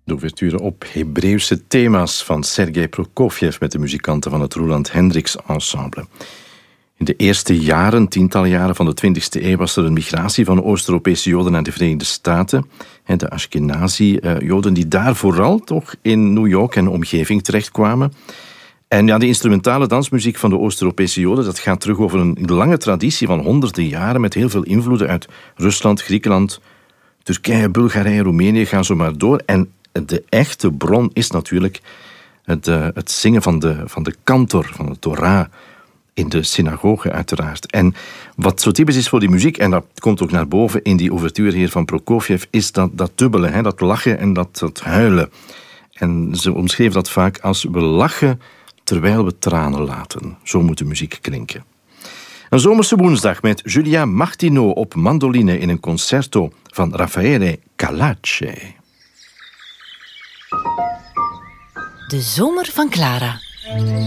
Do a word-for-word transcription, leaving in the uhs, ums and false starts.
De ouverture op Hebreeuwse thema's van Sergei Prokofjev met de muzikanten van het Roland Hendricks Ensemble. In de eerste jaren, tientallen jaren van de twintigste eeuw, was er een migratie van Oost-Europese Joden naar de Verenigde Staten. De Ashkenazi-Joden die daar vooral toch in New York en omgeving terechtkwamen. En ja, de instrumentale dansmuziek van de Oost-Europese Joden, dat gaat terug over een lange traditie van honderden jaren met heel veel invloeden uit Rusland, Griekenland, Turkije, Bulgarije, Roemenië, gaan zo maar door. En de echte bron is natuurlijk het, uh, het zingen van de, van de kantor, van de Torah, in de synagoge uiteraard. En wat zo typisch is voor die muziek, en dat komt ook naar boven in die ouverture hier van Prokofjev, is dat, dat dubbele, hè, dat lachen en dat, dat huilen. En ze omschreven dat vaak als we lachen terwijl we tranen laten. Zo moet de muziek klinken. Een zomerse woensdag met Julia Martineau op mandoline in een concerto van Raffaele Calace. De zomer van Clara.